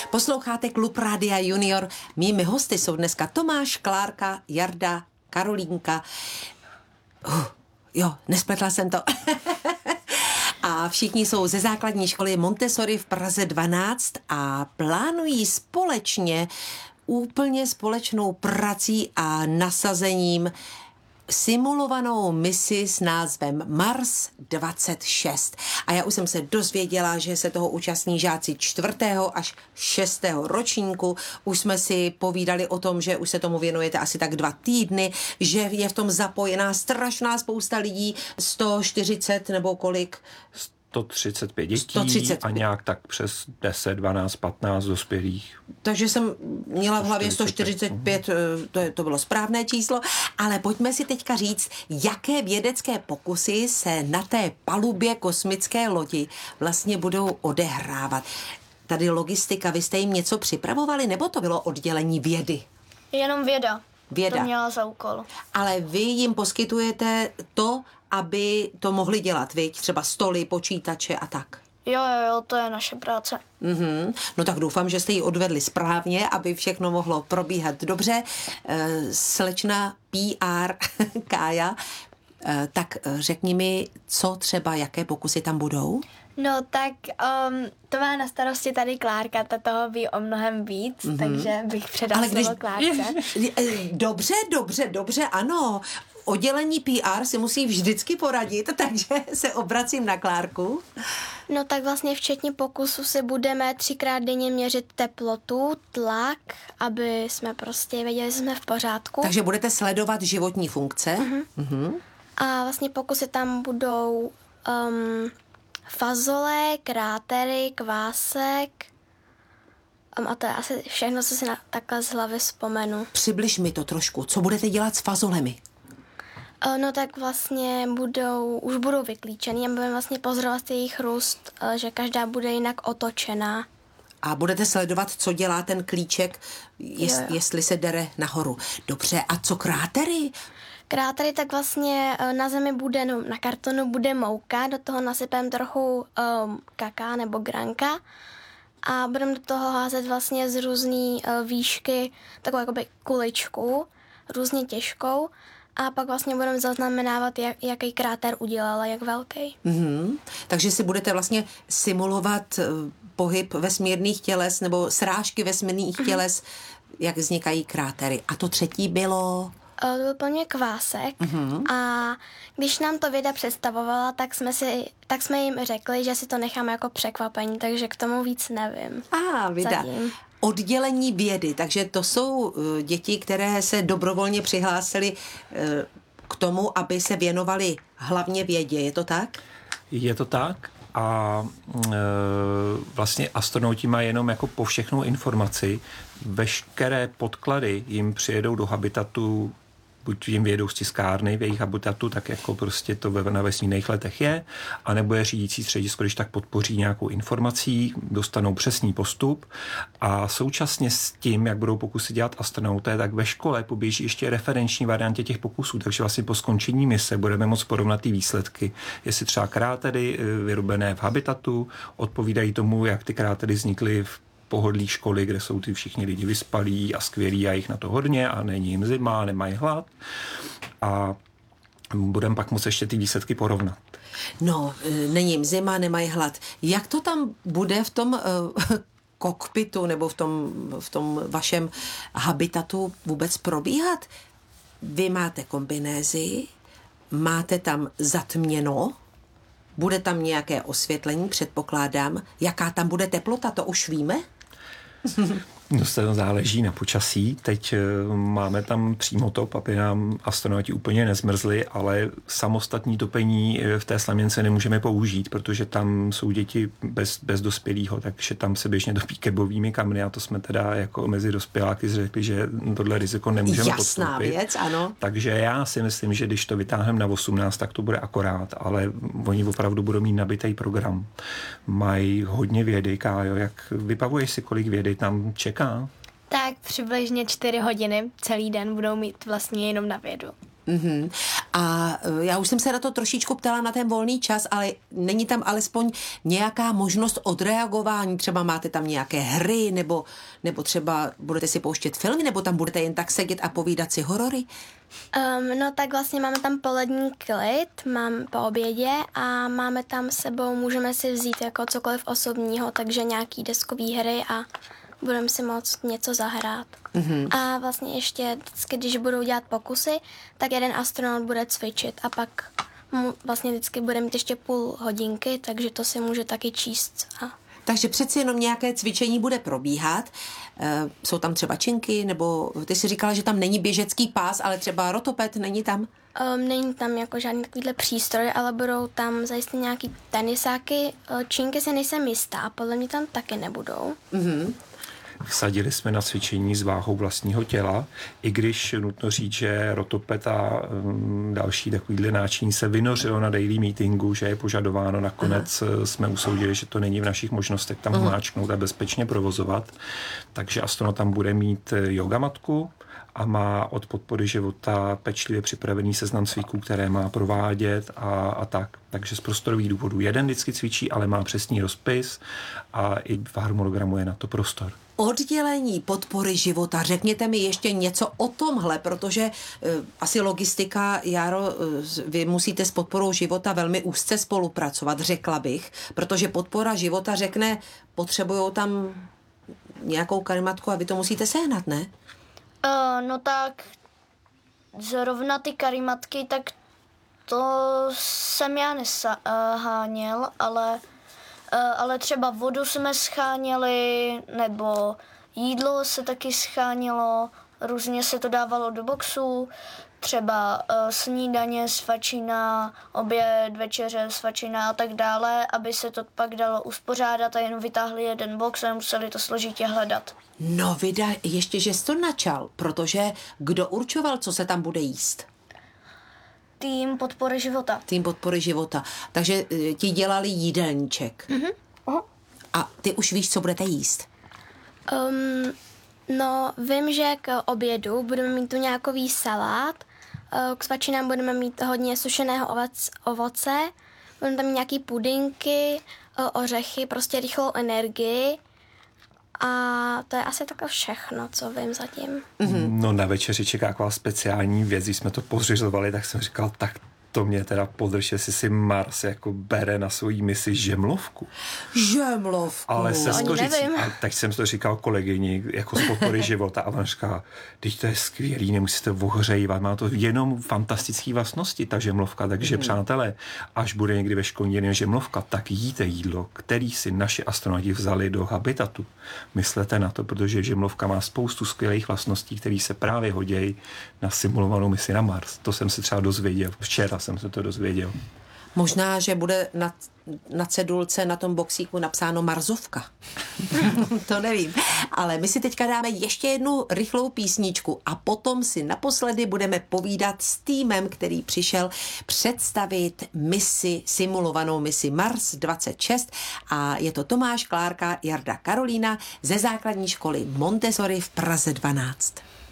Posloucháte Klub Rádia Junior. Mými hosty jsou dneska Tomáš, Klárka, Jarda, Karolínka. Nespletla jsem to. A všichni jsou ze základní školy Montessori v Praze 12 a plánují společně, úplně společnou prací a nasazením simulovanou misi s názvem Mars 26. A já už jsem se dozvěděla, že se toho účastní žáci 4. až 6. ročníku. Už jsme si povídali o tom, že už se tomu věnujete asi tak 2 týdny, že je v tom zapojená strašná spousta lidí, 140 nebo kolik? 135 dětí 135. A nějak tak přes 10, 12, 15 dospělých. Takže jsem měla v hlavě 145, to bylo správné číslo, ale pojďme si teďka říct, jaké vědecké pokusy se na té palubě kosmické lodi vlastně budou odehrávat. Tady logistika, vy jste jim něco připravovali, nebo to bylo oddělení vědy? Jenom věda. Věda. To měla za úkol. Ale vy jim poskytujete to, aby to mohli dělat, viď? Třeba stoly, počítače a tak. Jo, to je naše práce. No tak doufám, že jste ji odvedli správně, aby všechno mohlo probíhat dobře. Slečna PR Kája, tak řekni mi, co třeba, jaké pokusy tam budou? No tak to má na starosti tady Klárka, ta toho ví o mnohem víc, takže bych předala slovo Klárce. Dobře, ano. Oddělení PR si musí vždycky poradit, takže se obracím na Klárku. No tak vlastně včetně pokusu si budeme 3krát denně měřit teplotu, tlak, aby jsme prostě věděli, že jsme v pořádku. Takže budete sledovat životní funkce. A vlastně pokusy tam budou fazole, krátery, kvásek a to je asi všechno, co si takhle z hlavy vzpomenu. Přibliž mi to trošku. Co budete dělat s fazolemi? No tak vlastně už budou vyklíčený a budeme vlastně pozorovat jejich růst, že každá bude jinak otočená. A budete sledovat, co dělá ten klíček, jestli se dere nahoru. Dobře, a co krátery? Krátery tak vlastně na zemi bude, na kartonu bude mouka, do toho nasypeme trochu kaká nebo granka a budeme do toho házet vlastně z různý výšky takovou jakoby kuličku, různě těžkou. A pak vlastně budeme zaznamenávat, jaký kráter udělala, jak velký. Takže si budete vlastně simulovat pohyb vesmírných těles nebo srážky vesmírných těles, jak vznikají krátery. A to třetí bylo? To byl plně kvásek a když nám to věda představovala, tak jsme jim řekli, že si to necháme jako překvapení, takže k tomu víc nevím. Věda. Oddělení vědy, takže to jsou děti, které se dobrovolně přihlásily k tomu, aby se věnovali hlavně vědě, je to tak? Je to tak a vlastně astronauti mají jenom jako povšechnou informaci, veškeré podklady jim přijedou do habitatu, buď jim vyjedou z tiskárny v jejich habitatu, tak jako prostě to na vesmírných letech je, anebo je řídící středisko, když tak podpoří nějakou informací, dostanou přesný postup a současně s tím, jak budou pokusy dělat astronauté, tak ve škole poběží ještě referenční variantě těch pokusů, takže vlastně po skončení mise budeme moct porovnat ty výsledky, jestli třeba krátery vyrobené v habitatu odpovídají tomu, jak ty krátery vznikly v pohodlí školy, kde jsou ty všichni lidi vyspalí a skvělí a jich na to hodně a není jim zima, nemají hlad. A budeme pak moct ještě ty výsledky porovnat. No, není jim zima, nemají hlad. Jak to tam bude v tom kokpitu nebo v tom vašem habitatu vůbec probíhat? Vy máte kombinézy, máte tam zatměno, bude tam nějaké osvětlení, předpokládám. Jaká tam bude teplota, to už víme? No, to záleží na počasí. Teď máme tam přímotop, aby nám astronauti úplně nezmrzli, ale samostatní topení v té slaměnce nemůžeme použít, protože tam jsou děti bez dospělého, takže tam se běžně topí kebovými kamny a to jsme teda jako mezi dospěláky řekli, že tohle riziko nemůžeme podstoupit. Jasná věc, ano. Takže já si myslím, že když to vytáhneme na 18, tak to bude akorát, ale oni opravdu budou mít nabitý program. Mají hodně vědy, Kájo, jak vypavuješ si, kolik vědy tam čeká? Tak přibližně 4 hodiny celý den budou mít vlastně jenom na vědu. A já už jsem se na to trošičku ptala na ten volný čas, ale není tam alespoň nějaká možnost odreagování? Třeba máte tam nějaké hry, nebo třeba budete si pouštět filmy, nebo tam budete jen tak sedět a povídat si horory? No tak vlastně máme tam polední klid, mám po obědě a máme tam s sebou, můžeme si vzít jako cokoliv osobního, takže nějaký deskový hry a budeme si moct něco zahrát. A vlastně ještě vždycky, když budou dělat pokusy, tak jeden astronaut bude cvičit a pak vlastně vždycky bude mít ještě půl hodinky, takže to si může taky číst. Takže přeci jenom nějaké cvičení bude probíhat. Jsou tam třeba činky, nebo ty si říkala, že tam není běžecký pás, ale třeba rotoped není tam? Není tam jako žádný takovýhle přístroj, ale budou tam zajistit nějaký tenisáky. Činky si nejsem jistá a podle mě tam taky nebudou. Vsadili jsme na cvičení s váhou vlastního těla, i když nutno říct, že rotoped a další takovýhle náčiní se vynořilo na daily meetingu, že je požadováno. Nakonec jsme usoudili, že to není v našich možnostech tam máčknout a bezpečně provozovat. Takže astronaut tam bude mít jogamatku a má od podpory života pečlivě připravený seznam cviků, které má provádět a tak. Takže z prostorových důvodů jeden vždycky cvičí, ale má přesný rozpis a i v harmonogramu je na to prostor. Oddělení podpory života. Řekněte mi ještě něco o tomhle, protože asi logistika, Járo, vy musíte s podporou života velmi úzce spolupracovat, řekla bych, protože podpora života řekne, potřebujou tam nějakou karimatku a vy to musíte sehnat, ne? No tak zrovna ty karimatky, tak to jsem já neháněl, ale třeba vodu jsme scháněli, nebo jídlo se taky schánělo, různě se to dávalo do boxů, třeba snídaně, svačina, oběd, večeře, svačina a tak dále, aby se to pak dalo uspořádat a jenom vytáhli jeden box a museli to složitě hledat. No vida, ještě, že jsi to načal, protože kdo určoval, co se tam bude jíst? Tým podpory života. Tým podpory života. Takže ti dělali jídelníček. A ty už víš, co budete jíst? No, vím, že k obědu budeme mít tu nějakový salát, k svačinám budeme mít hodně sušeného ovoce, budeme tam mít nějaký pudinky, ořechy, prostě rychlou energii. A to je asi takové všechno, co vím zatím. No na večeři čeká taková speciální věc, když jsme to pořizovali, tak jsem říkal, tak to mě teda podrž, jestli si Mars jako bere na svoji misi žemlovku. Žemlovku. Ale se nevím. tak jsem to říkal kolegyni jako z podpory života a ona říká, teď to je skvělý, nemusíte ohřejvat, má to jenom fantastické vlastnosti, ta žemlovka, takže přátelé, až bude někdy ve školní žemlovka, tak jíte jídlo, který si naši astronauti vzali do habitatu. Myslete na to, protože žemlovka má spoustu skvělých vlastností, které se právě hodí na simulovanou misi na Mars. To jsem se třeba dozvěděl. Včera jsem se to dozvěděl. Možná, že bude na cedulce na tom boxíku napsáno Marzovka. To nevím. Ale my si teďka dáme ještě jednu rychlou písničku a potom si naposledy budeme povídat s týmem, který přišel představit simulovanou misi Mars 26 a je to Tomáš, Klárka, Jarda, Karolína ze základní školy Montessori v Praze 12.